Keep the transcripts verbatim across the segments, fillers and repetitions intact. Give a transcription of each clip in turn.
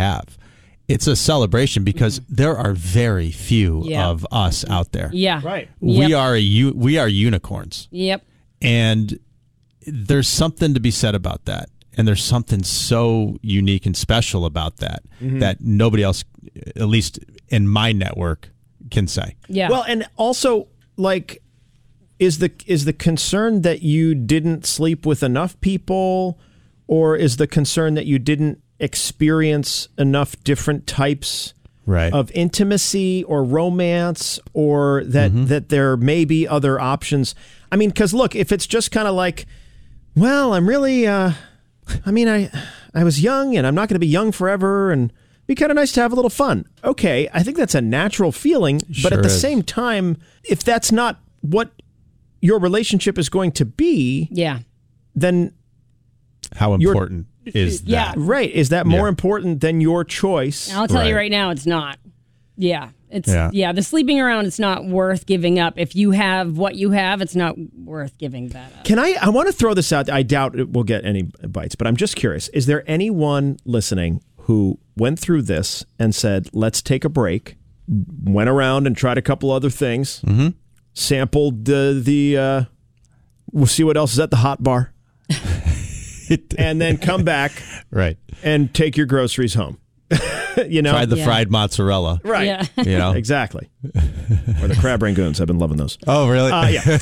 have. It's a celebration because mm-hmm. there are very few yeah. of us out there. Yeah. Right. We yep. are a we are unicorns. Yep. And there's something to be said about that. And there's something so unique and special about that mm-hmm. that nobody else, at least in my network, can say. Yeah. Well, and also, like, is the is the concern that you didn't sleep with enough people, or is the concern that you didn't experience enough different types right. of intimacy or romance, or that mm-hmm. that there may be other options? I mean, because look, if it's just kind of like, well, I'm really, uh, I mean, I I was young and I'm not going to be young forever, and it'd be kind of nice to have a little fun. Okay, I think that's a natural feeling, but sure at the is. same time, if that's not what your relationship is going to be, yeah, then how important is that? Yeah. Right. Is that more yeah. important than your choice? I'll tell right. you right now, it's not. Yeah. It's yeah. yeah, the sleeping around, it's not worth giving up. If you have what you have, it's not worth giving that up. Can I, I want to throw this out. I doubt it will get any bites, but I'm just curious. Is there anyone listening who went through this and said, let's take a break, went around and tried a couple other things, mm-hmm. sampled uh, the, uh, we'll see what else is at the hot bar, and then come back right. and take your groceries home? You know, tried the yeah. fried mozzarella, right? Yeah. You know, exactly. Or the crab rangoons. I've been loving those. Oh, really? Uh, yeah.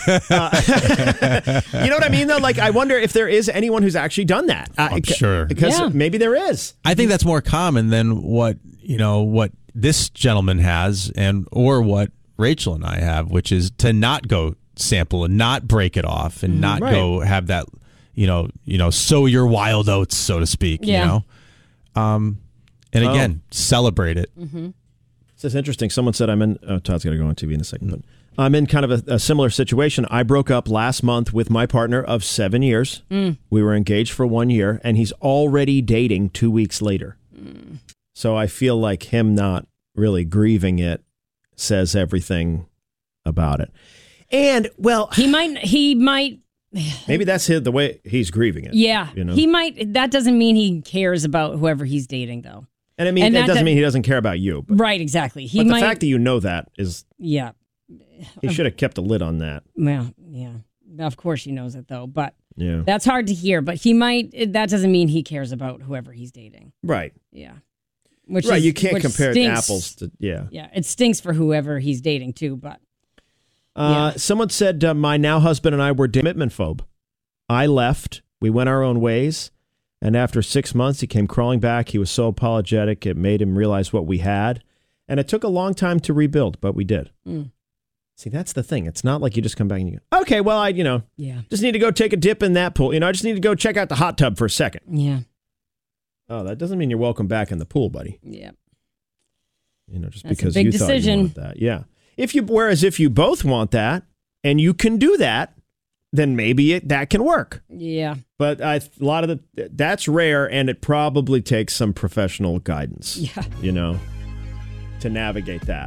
Uh, you know what I mean, though? Like, I wonder if there is anyone who's actually done that. Uh, I'm sure. Because Yeah. maybe there is. I think that's more common than what you know what this gentleman has, and or what Rachel and I have, which is to not go sample and not break it off and not Right. go have that, you know, you know, sow your wild oats, so to speak. Yeah. You know. Um. And again, Oh. celebrate it. Mm-hmm. This is interesting. Someone said I'm in. Oh, Todd's going to go on T V in a second, but I'm in kind of a, a similar situation. I broke up last month with my partner of seven years. Mm. We were engaged for one year, and he's already dating two weeks later. Mm. So I feel like him not really grieving it says everything about it. And well, He might he might maybe that's his, the way he's grieving it. yeah. You know? He might that doesn't mean he cares about whoever he's dating though. And I mean, And that that- doesn't that- mean he doesn't care about you. But, Right, exactly. He but the might fact that you know that is, yeah. he should have kept a lid on that. Well, yeah. Of course he knows it though, but Yeah. that's hard to hear, but he might that doesn't mean he cares about whoever he's dating. Right. Yeah. Which Right. is, You can't which compare stinks. apples to, yeah. Yeah, it stinks for whoever he's dating too, but Uh, Yeah. Someone said, uh, my now husband and I were commitment phobe. I left. We went our own ways. And after six months, he came crawling back. He was so apologetic. It made him realize what we had. And it took a long time to rebuild, but we did. Mm. See, that's the thing. It's not like you just come back and you go, okay, well, I, you know, yeah. just need to go take a dip in that pool. You know, I just need to go check out the hot tub for a second. Yeah. Oh, that doesn't mean you're welcome back in the pool, buddy. Yeah. You know, just That's a because big you decision. thought you wanted that. Yeah. If you, whereas if you both want that and you can do that, then maybe it, that can work. Yeah. But I, a lot of the, that's rare, and it probably takes some professional guidance, Yeah. you know, to navigate that.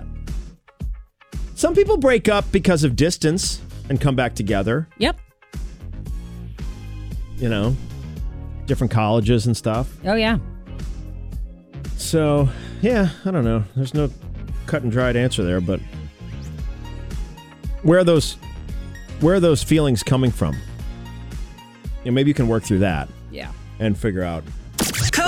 Some people break up because of distance and come back together, Yep. you know, different colleges and stuff. Oh yeah. So, yeah, I don't know. There's no cut and dried answer there, but where are those, where are those feelings coming from? You know, maybe you can work through that Yeah. and figure out